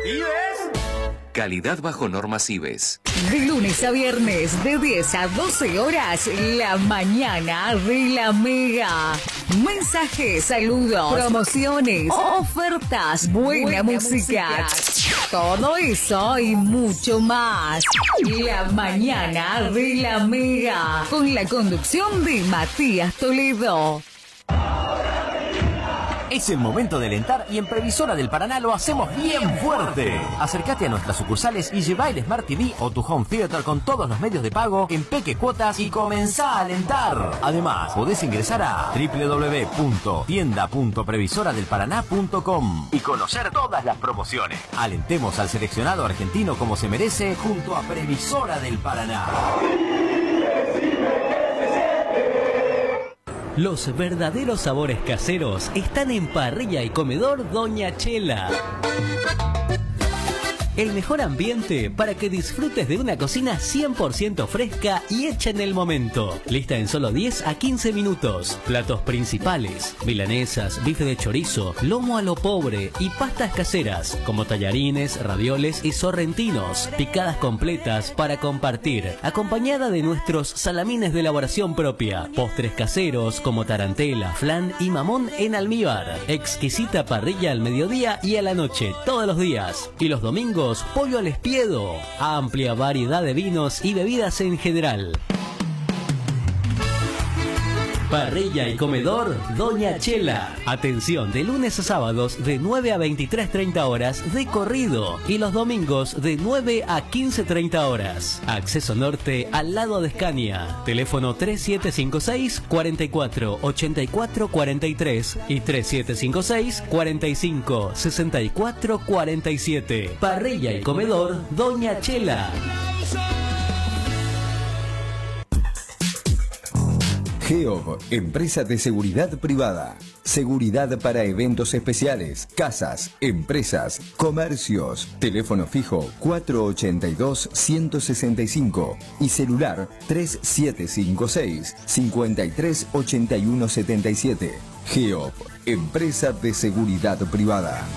¿Ives? Calidad bajo normas IBES. De lunes a viernes, de 10 a 12 horas, la mañana de la Mega. Mensajes, saludos, promociones, ofertas, buena música. Todo eso y mucho más. La mañana de la Mega. Con la conducción de Matías Toledo. Es el momento de alentar y en Previsora del Paraná lo hacemos bien fuerte. Acércate a nuestras sucursales y lleva el Smart TV o tu Home Theater con todos los medios de pago en peque cuotas y comenzá a alentar. Además, podés ingresar a www.tienda.previsoradelparaná.com y conocer todas las promociones. Alentemos al seleccionado argentino como se merece junto a Previsora del Paraná. Los verdaderos sabores caseros están en Parrilla y Comedor Doña Chela. El mejor ambiente para que disfrutes de una cocina 100% fresca y hecha en el momento. Lista en solo 10 a 15 minutos. Platos principales, milanesas, bife de chorizo, lomo a lo pobre y pastas caseras como tallarines, ravioles y sorrentinos. Picadas completas para compartir, acompañada de nuestros salamines de elaboración propia. Postres caseros como tarantela, flan y mamón en almíbar. Exquisita parrilla al mediodía y a la noche, todos los días. Y los domingos, pollo al espiedo. Amplia variedad de vinos y bebidas en general. Parrilla y Comedor Doña Chela. Atención, de lunes a sábados de 9 a 23:30 horas de corrido y los domingos de 9 a 15:30 horas. Acceso norte al lado de Escania. Teléfono 3756 44 84 43 y 3756 45 64 47. Parrilla y Comedor Doña Chela. GEOB, empresa de seguridad privada. Seguridad para eventos especiales, casas, empresas, comercios. Teléfono fijo 482-165 y celular 3756-538177. GEOB, empresa de seguridad privada.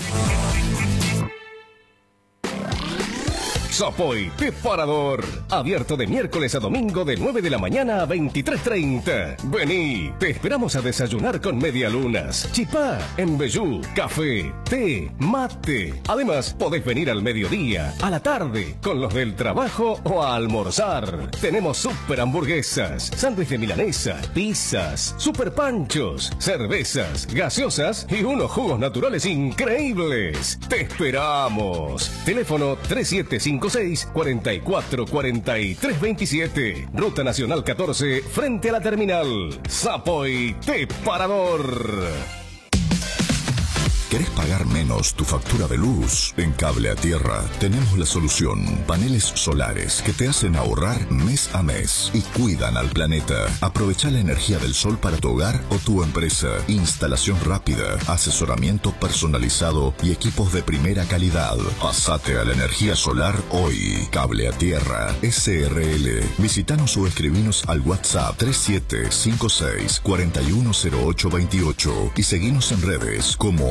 Sapoy de Parador. Abierto de miércoles a domingo de 9 de la mañana a 23:30. Vení, te esperamos a desayunar con medialunas, chipá, embellú, café, té, mate. Además, podés venir al mediodía, a la tarde, con los del trabajo o a almorzar. Tenemos super hamburguesas, sándwich de milanesa, pizzas, super panchos, cervezas, gaseosas y unos jugos naturales increíbles. Te esperamos. Teléfono 3756 44 43 27. Ruta Nacional 14, frente a la terminal. Sapoy de Parador. ¿Querés pagar menos tu factura de luz? En Cable a Tierra tenemos la solución. Paneles solares que te hacen ahorrar mes a mes y cuidan al planeta. Aprovecha la energía del sol para tu hogar o tu empresa. Instalación rápida, asesoramiento personalizado y equipos de primera calidad. Pasate a la energía solar hoy. Cable a Tierra SRL. Visitanos o escribinos al WhatsApp 3756 410828 y seguinos en redes como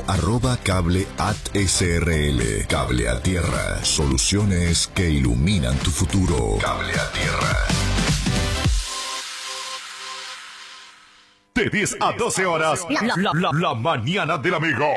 @cable@SRL. Cable a Tierra. Soluciones que iluminan tu futuro. Cable a Tierra. De 10 a 12 horas, la mañana del amigo.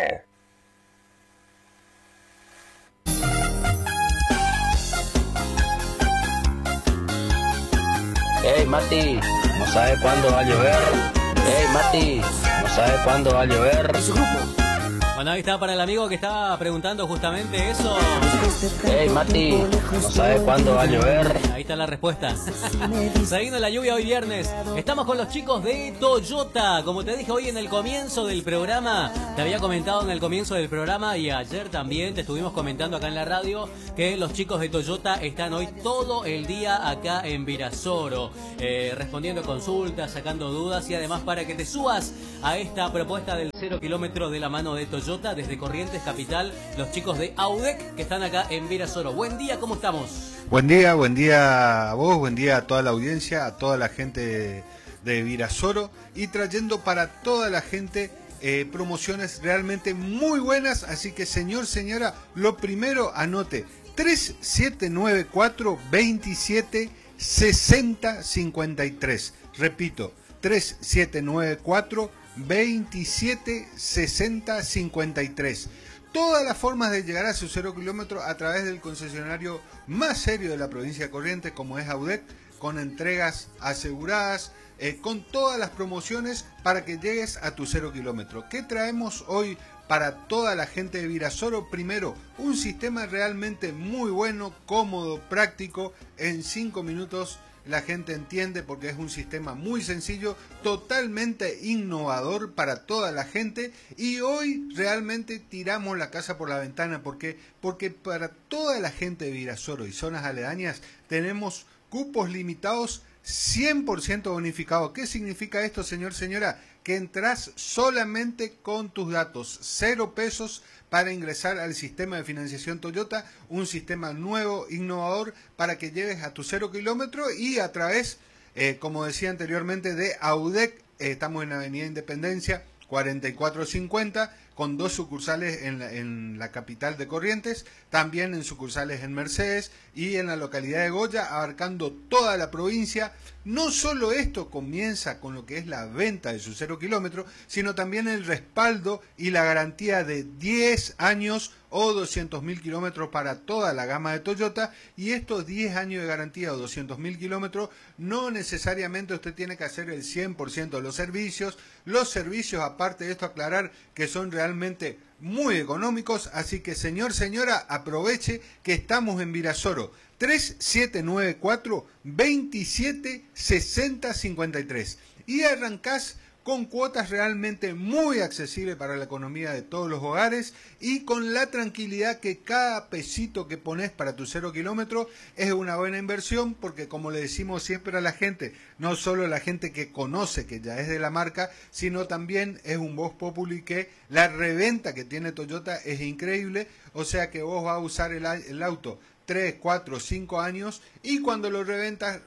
Hey Mati, ¿no sabe cuándo va a llover? Hey Mati, ¿no sabe cuándo va a llover? Bueno, ahí está para el amigo que estaba preguntando justamente eso. Hey Mati, ¿no sabe cuándo va a llover? Ahí está la respuesta. Siguiendo la lluvia hoy viernes, estamos con los chicos de Toyota. Como te dije hoy en el comienzo del programa, te había comentado en el comienzo del programa y ayer también te estuvimos comentando acá en la radio que los chicos de Toyota están hoy todo el día acá en Virasoro, respondiendo consultas, sacando dudas y además para que te subas a esta propuesta del 0 kilómetro de la mano de Toyota desde Corrientes Capital, los chicos de Audec que están acá en Virasoro. Buen día, ¿cómo estamos? Buen día a vos, buen día a toda la audiencia, a toda la gente de Virasoro y trayendo para toda la gente promociones realmente muy buenas, así que señor, señora, lo primero anote 3794 27 60 53. Repito, 3794 27 60 53. Todas las formas de llegar a su 0 kilómetro a través del concesionario más serio de la provincia de Corrientes, como es AUDEC, con entregas aseguradas, con todas las promociones para que llegues a tu 0 kilómetro. ¿Qué traemos hoy para toda la gente de Virasoro? Primero, un sistema realmente muy bueno, cómodo, práctico. En 5 minutos la gente entiende porque es un sistema muy sencillo, totalmente innovador para toda la gente, y hoy realmente tiramos la casa por la ventana. ¿Por qué? Porque para toda la gente de Virasoro y zonas aledañas tenemos cupos limitados 100% bonificados. ¿Qué significa esto, señor, señora? Que entras solamente con tus datos, 0 pesos para ingresar al sistema de financiación Toyota, un sistema nuevo, innovador, para que llegues a tu 0 kilómetro y a través, como decía anteriormente, de AUDEC. Estamos en la Avenida Independencia 4450, con 2 sucursales en la capital de Corrientes, también en sucursales en Mercedes y en la localidad de Goya, abarcando toda la provincia. No solo esto comienza con lo que es la venta de su 0 kilómetro, sino también el respaldo y la garantía de 10 años o 200.000 kilómetros para toda la gama de Toyota. Y estos 10 años de garantía o 200.000 kilómetros, no necesariamente usted tiene que hacer el 100% de los servicios. Los servicios, aparte de esto, aclarar que son realmente muy económicos. Así que, señor, señora, aproveche que estamos en Virasoro. 3794 27 60 53 y arrancás con cuotas realmente muy accesibles para la economía de todos los hogares, y con la tranquilidad que cada pesito que pones para tu 0 kilómetro es una buena inversión, porque como le decimos siempre a la gente, no solo la gente que conoce, que ya es de la marca, sino también es un voz populi que la reventa que tiene Toyota es increíble. O sea que vos vas a usar el auto 3, 4, 5 años, y cuando lo revendas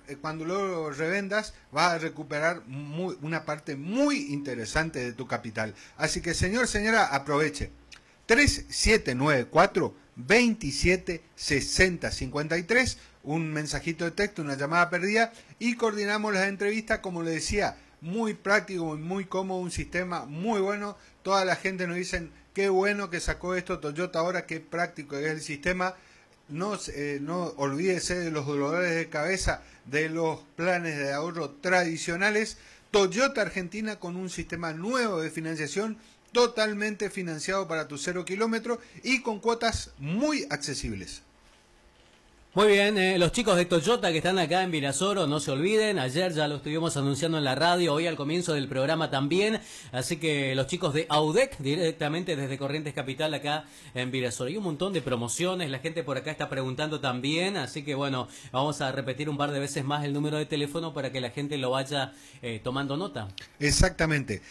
vas a recuperar una parte muy interesante de tu capital. Así que, señor, señora, aproveche. 3794 27 60 53, un mensajito de texto, una llamada perdida, y coordinamos las entrevistas. Como le decía, muy práctico, muy cómodo, un sistema muy bueno. Toda la gente nos dice qué bueno que sacó esto Toyota ahora, qué práctico es el sistema. No olvídese de los dolores de cabeza de los planes de ahorro tradicionales. Toyota Argentina, con un sistema nuevo de financiación, totalmente financiado para tu 0 kilómetro y con cuotas muy accesibles. Muy bien, los chicos de Toyota que están acá en Virasoro, no se olviden, ayer ya lo estuvimos anunciando en la radio, hoy al comienzo del programa también, así que los chicos de AUDEC directamente desde Corrientes Capital acá en Virasoro. Y un montón de promociones, la gente por acá está preguntando también, así que bueno, vamos a repetir un par de veces más el número de teléfono para que la gente lo vaya tomando nota. Exactamente,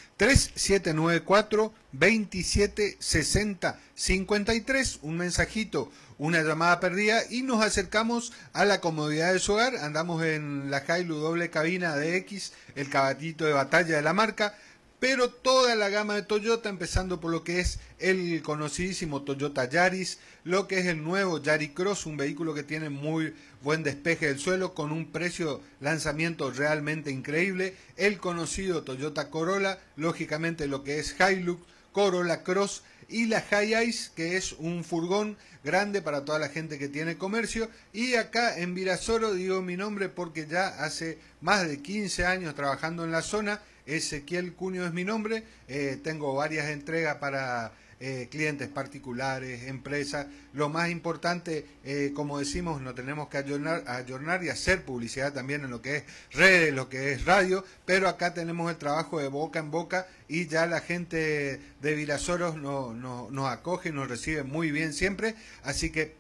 3794 27 60 53, un mensajito, una llamada perdida, y nos acercamos a la comodidad de su hogar. Andamos en la Hilux doble cabina de X, el caballito de batalla de la marca, pero toda la gama de Toyota, empezando por lo que es el conocidísimo Toyota Yaris, lo que es el nuevo Yaris Cross, un vehículo que tiene muy buen despeje del suelo, con un precio lanzamiento realmente increíble, el conocido Toyota Corolla, lógicamente lo que es Hilux, Corolla Cross, y la Hiace, que es un furgón grande para toda la gente que tiene comercio. Y acá en Virasoro digo mi nombre porque ya hace más de 15 años trabajando en la zona. Ezequiel Cuño es mi nombre. Tengo varias entregas para clientes particulares, empresas. Lo más importante, como decimos, no tenemos que ayornar y hacer publicidad también en lo que es redes, lo que es radio, pero acá tenemos el trabajo de boca en boca, y ya la gente de Virasoro nos acoge, nos recibe muy bien siempre. Así que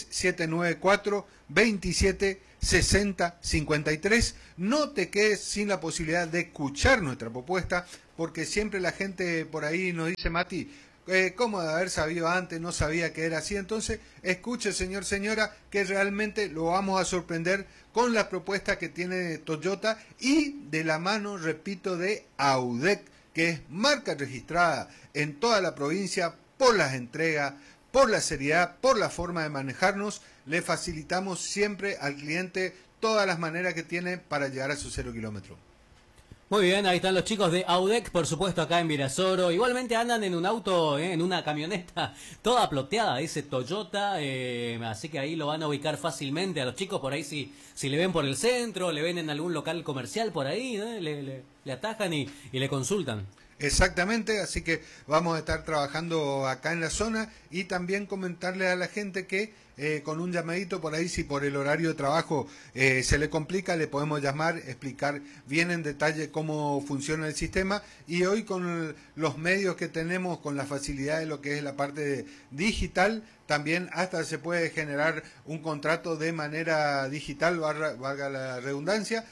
3794 27 60 53, no te quedes sin la posibilidad de escuchar nuestra propuesta, porque siempre la gente por ahí nos dice, Mati, ¿cómo de haber sabido antes? No sabía que era así. Entonces, escuche, señor, señora, que realmente lo vamos a sorprender con la propuesta que tiene Toyota, y de la mano, repito, de AUDEC, que es marca registrada en toda la provincia por las entregas, por la seriedad, por la forma de manejarnos. Le facilitamos siempre al cliente todas las maneras que tiene para llegar a su 0 kilómetro. Muy bien, ahí están los chicos de Audec, por supuesto, acá en Virasoro. Igualmente andan en un auto, en una camioneta toda ploteada, dice Toyota, así que ahí lo van a ubicar fácilmente a los chicos por ahí. Si le ven por el centro, le ven en algún local comercial por ahí, le atajan y le consultan. Exactamente, así que vamos a estar trabajando acá en la zona y también comentarle a la gente que con un llamadito por ahí, si por el horario de trabajo se le complica, le podemos llamar, explicar bien en detalle cómo funciona el sistema. Y hoy con los medios que tenemos, con la facilidad de lo que es la parte digital, también hasta se puede generar un contrato de manera digital, valga la redundancia.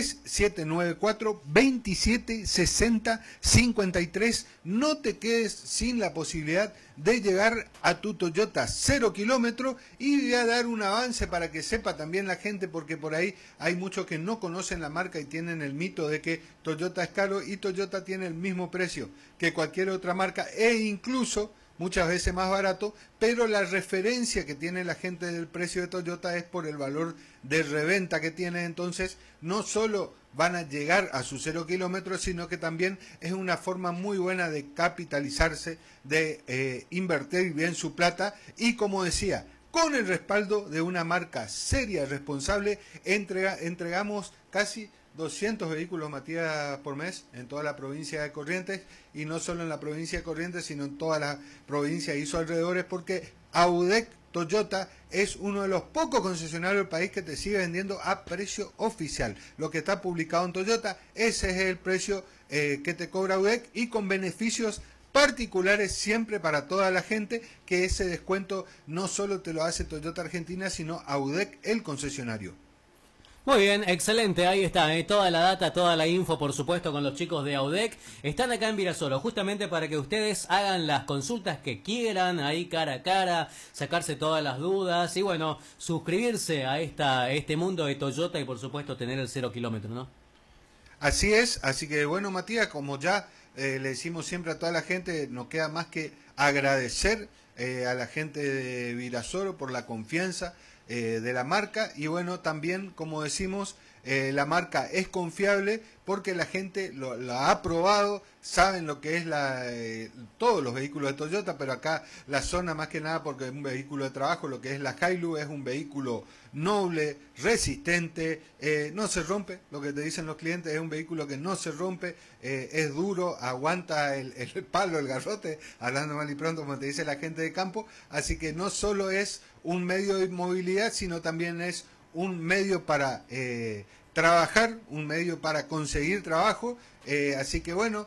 3760-5760-53. No te quedes sin la posibilidad de llegar a tu Toyota 0 kilómetro, y voy a dar un avance para que sepa también la gente, porque por ahí hay muchos que no conocen la marca y tienen el mito de que Toyota es caro, y Toyota tiene el mismo precio que cualquier otra marca e incluso muchas veces más barato, pero la referencia que tiene la gente del precio de Toyota es por el valor de reventa que tiene. Entonces no solo van a llegar a sus 0 kilómetros, sino que también es una forma muy buena de capitalizarse, de invertir bien su plata, y como decía, con el respaldo de una marca seria, responsable. Entregamos casi 200 vehículos, Matías, por mes en toda la provincia de Corrientes, y no solo en la provincia de Corrientes, sino en toda la provincia y sus alrededores, porque Audec Toyota es uno de los pocos concesionarios del país que te sigue vendiendo a precio oficial. Lo que está publicado en Toyota, ese es el precio que te cobra Audec, y con beneficios particulares siempre para toda la gente, que ese descuento no solo te lo hace Toyota Argentina, sino Audec, el concesionario. Muy bien, excelente, ahí está, toda la data, toda la info, por supuesto, con los chicos de Audec. Están acá en Virasoro, justamente para que ustedes hagan las consultas que quieran, ahí cara a cara, sacarse todas las dudas y bueno, suscribirse a este mundo de Toyota y por supuesto tener el 0 kilómetro, ¿no? Así es, así que bueno, Matías, como ya le decimos siempre a toda la gente, no queda más que agradecer a la gente de Virasoro por la confianza de la marca. Y bueno, también, como decimos, la marca es confiable porque la gente la ha probado, saben lo que es todos los vehículos de Toyota, pero acá la zona más que nada porque es un vehículo de trabajo. Lo que es la Hilux es un vehículo noble, resistente, no se rompe, lo que te dicen los clientes, es un vehículo que no se rompe, es duro, aguanta el palo, el garrote, hablando mal y pronto, como te dice la gente de campo. Así que no solo es un medio de movilidad, sino también es un medio para trabajar, un medio para conseguir trabajo. Así que bueno,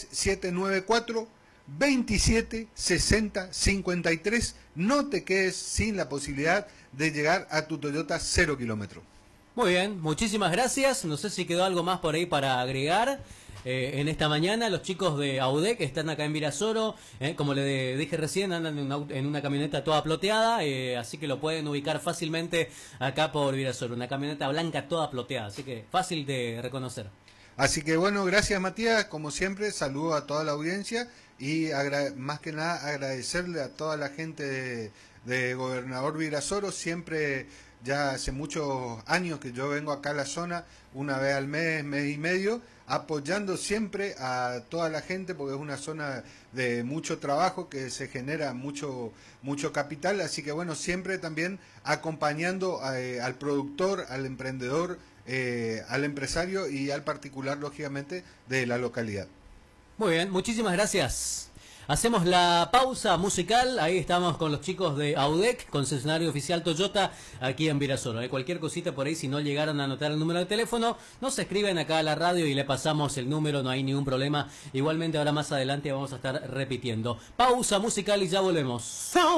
3794-2760-53. No te quedes sin la posibilidad de llegar a tu Toyota 0 kilómetro. Muy bien, muchísimas gracias. No sé si quedó algo más por ahí para agregar. En esta mañana los chicos de Audec están acá en Virasoro, como le dije recién, andan en una camioneta toda ploteada, así que lo pueden ubicar fácilmente acá por Virasoro, una camioneta blanca toda ploteada, así que fácil de reconocer. Así que bueno, gracias Matías, como siempre, saludo a toda la audiencia y más que nada agradecerle a toda la gente de Gobernador Virasoro. Siempre, ya hace muchos años que yo vengo acá a la zona, una vez al mes, mes y medio, apoyando siempre a toda la gente, porque es una zona de mucho trabajo, que se genera mucho capital. Así que bueno, siempre también acompañando al productor, al emprendedor, al empresario y al particular, lógicamente, de la localidad. Muy bien, muchísimas gracias. Hacemos la pausa musical, ahí estamos con los chicos de Audec, concesionario oficial Toyota, aquí en Virasoro. Cualquier cosita por ahí, si no llegaron a anotar el número de teléfono, nos escriben acá a la radio y le pasamos el número, no hay ningún problema. Igualmente ahora más adelante vamos a estar repitiendo. Pausa musical y ya volvemos.